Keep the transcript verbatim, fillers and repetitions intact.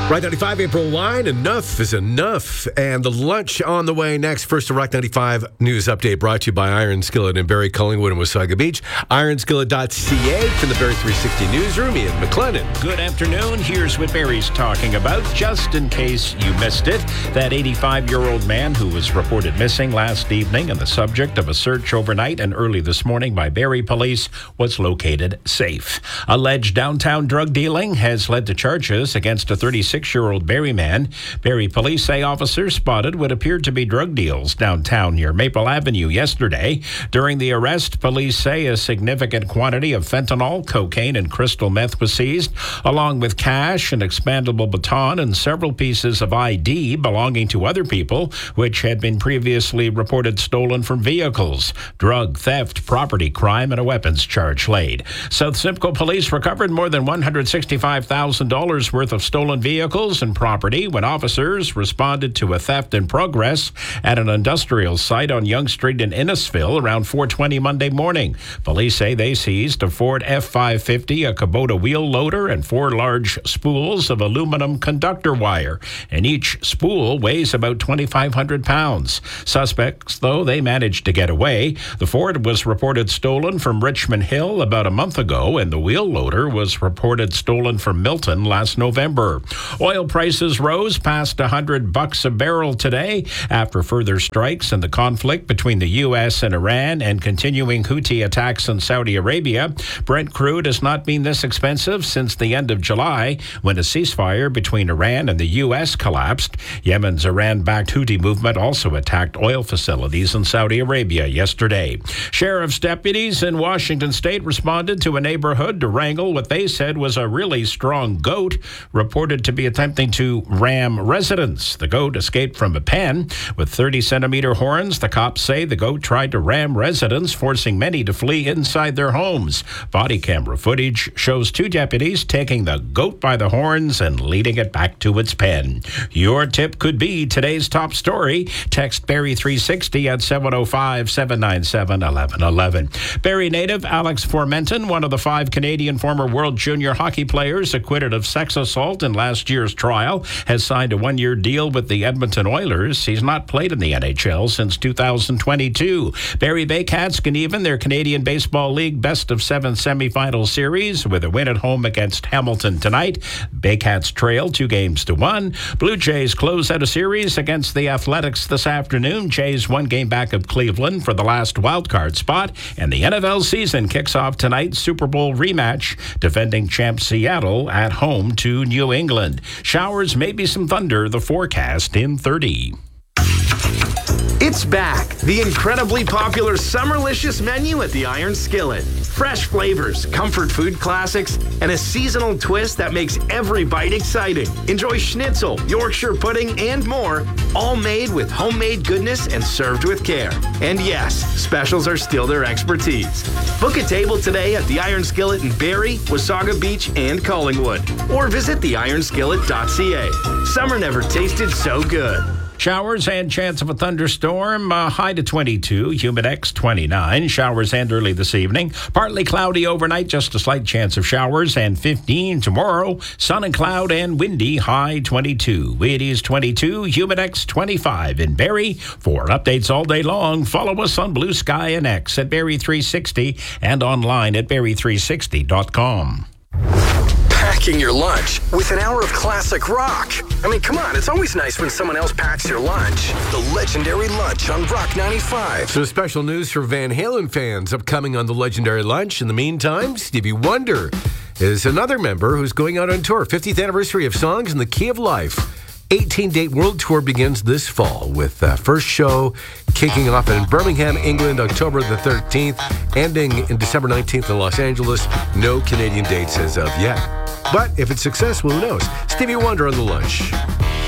Rock ninety-five, April wine. Enough is enough. And the lunch on the way next. First, a Rock ninety-five news update brought to you by Iron Skillet in Barrie, Collingwood, and Wasaga Beach. iron skillet dot c a from the Barrie three sixty newsroom. Ian McLennan. Good afternoon. Here's what Barrie's talking about, just in case you missed it. That eighty-five-year-old man who was reported missing last evening and the subject of a search overnight and early this morning by Barrie police was located safe. Alleged downtown drug dealing has led to charges against a thirty-six-year-old Barrie man. Barrie police say officers spotted what appeared to be drug deals downtown near Maple Avenue yesterday. During the arrest, police say a significant quantity of fentanyl, cocaine, and crystal meth was seized, along with cash, an expandable baton, and several pieces of I D belonging to other people, which had been previously reported stolen from vehicles. Drug theft, property crime, and a weapons charge laid. South Simcoe police recovered more than one hundred sixty-five thousand dollars worth of stolen vehicles and property when officers responded to a theft in progress at an industrial site on Yonge Street in Innisfil around four twenty Monday morning. Police say they seized a Ford F five fifty, a Kubota wheel loader, and four large spools of aluminum conductor wire. And each spool weighs about twenty-five hundred pounds. Suspects, though, they managed to get away. The Ford was reported stolen from Richmond Hill about a month ago, and the wheel loader was reported stolen from Milton last November. Oil prices rose past one hundred bucks a barrel today after further strikes in the conflict between the U S and Iran and continuing Houthi attacks in Saudi Arabia. Brent crude has not been this expensive since the end of July, when a ceasefire between Iran and the U S collapsed. Yemen's Iran-backed Houthi movement also attacked oil facilities in Saudi Arabia yesterday. Sheriff's deputies in Washington state responded to a neighborhood to wrangle what they said was a really strong goat reported to be attempting to ram residents. The goat escaped from a pen with thirty centimeter horns. The cops say the goat tried to ram residents, forcing many to flee inside their homes. Body camera footage shows two deputies taking the goat by the horns and leading it back to its pen. Your tip could be today's top story. Text Barrie three sixty at seven oh five, seven nine seven, one one one one. Barrie native Alex Formenton, one of the five Canadian former World Junior hockey players acquitted of sex assault in last year's trial, has signed a one-year deal with the Edmonton Oilers. He's not played in the N H L since two thousand twenty-two. Barrie Baycats can even their Canadian Baseball League best of seven semifinal series with a win at home against Hamilton tonight. Baycats trail two games to one. Blue Jays close out a series against the Athletics this afternoon. Jays one game back of Cleveland for the last wildcard spot. And the N F L season kicks off tonight. Super Bowl rematch. Defending champ Seattle at home to New England. Showers, maybe some thunder. The forecast in thirty. It's back. The incredibly popular Summerlicious menu at the Iron Skillet. Fresh flavors, comfort food classics, and a seasonal twist that makes every bite exciting. Enjoy schnitzel, Yorkshire pudding, and more, all made with homemade goodness and served with care. And yes, specials are still their expertise. Book a table today at the Iron Skillet in Barrie, Wasaga Beach, and Collingwood. Or visit the iron skillet dot c a. Summer never tasted so good. Showers and chance of a thunderstorm, uh, high to twenty-two, humidex twenty-nine. Showers end early this evening. Partly cloudy overnight, just a slight chance of showers, and fifteen tomorrow. Sun and cloud and windy, high twenty-two. It is twenty-two, humidex twenty-five in Barrie. For updates all day long, follow us on Blue Sky and X at Barrie three sixty and online at barrie three sixty dot com. Packing your lunch with an hour of classic rock. I mean, come on, it's always nice when someone else packs your lunch. The legendary lunch on Rock ninety-five. So special news for Van Halen fans upcoming on the legendary lunch. In the meantime, Stevie Wonder is another member who's going out on tour. fiftieth anniversary of Songs in the Key of Life. eighteen-date world tour begins this fall with the first show kicking off in Birmingham, England, October the thirteenth, ending in December nineteenth in Los Angeles. No Canadian dates as of yet. But if it's successful, who knows? Stevie Wonder on the lunch.